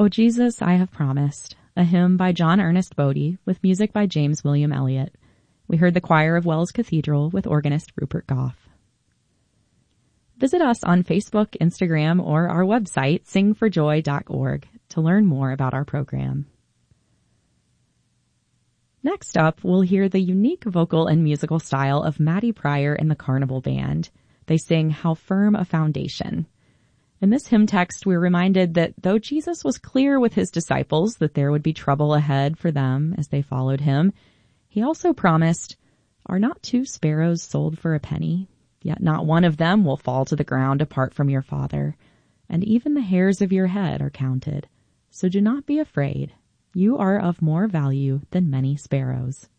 O Jesus, I Have Promised, a hymn by John Ernest Bodie with music by James William Elliott. We heard the choir of Wells Cathedral with organist Rupert Goff. Visit us on Facebook, Instagram, or our website, singforjoy.org, to learn more about our program. Next up, we'll hear the unique vocal and musical style of Maddie Pryor and the Carnival Band. They sing How Firm a Foundation. In this hymn text, we're reminded that though Jesus was clear with his disciples that there would be trouble ahead for them as they followed him, he also promised, "Are not 2 sparrows sold for a penny? Yet not one of them will fall to the ground apart from your Father. And even the hairs of your head are counted. So do not be afraid. You are of more value than many sparrows."